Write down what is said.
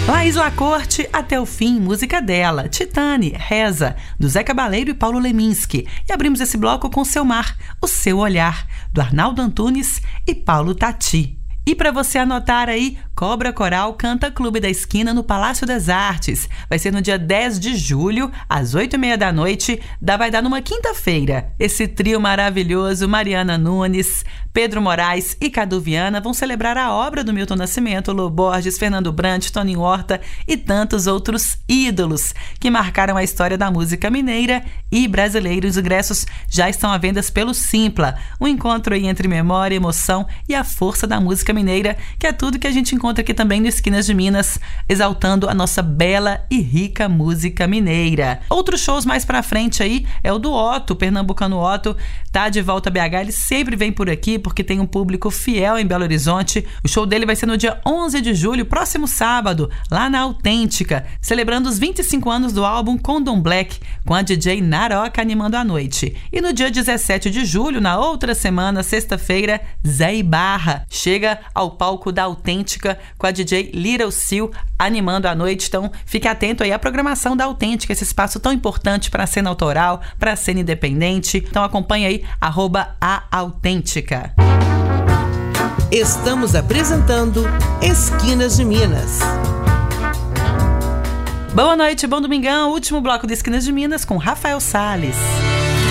Laís Lacorte, Até o Fim, música dela, Titane, Reza, do Zé Cabaleiro e Paulo Leminski. E abrimos esse bloco com Seu Mar, O Seu Olhar, do Arnaldo Antunes e Paulo Tati. E para você anotar aí, Cobra Coral canta Clube da Esquina no Palácio das Artes. Vai ser no dia 10 de julho, às 8h30 da noite. Vai dar numa quinta-feira. Esse trio maravilhoso, Mariana Nunes, Pedro Moraes e Cadu Viana, vão celebrar a obra do Milton Nascimento, Lô Borges, Fernando Brant, Toninho Horta e tantos outros ídolos que marcaram a história da música mineira e brasileira. Os ingressos já estão à venda pelo Simpla. Um encontro aí entre memória, emoção e a força da música mineira, que é tudo que a gente encontra aqui também no Esquinas de Minas, exaltando a nossa bela e rica música mineira. Outros shows mais pra frente aí é o do Otto, pernambucano Otto, tá de volta a BH, ele sempre vem por aqui porque tem um público fiel em Belo Horizonte. O show dele vai ser no dia 11 de julho, próximo sábado, lá na Autêntica, celebrando os 25 anos do álbum Condom Black, com a DJ Naroca animando a noite. E no dia 17 de julho, na outra semana, sexta-feira, Zé Ibarra chega ao palco da Autêntica com a DJ Little Seal animando a noite. Então fique atento aí à programação da Autêntica, esse espaço tão importante para a cena autoral, para a cena independente. Então acompanhe aí @aAutêntica. Estamos apresentando Esquinas de Minas. Boa noite, bom domingão, último bloco de Esquinas de Minas com Rafael Salles.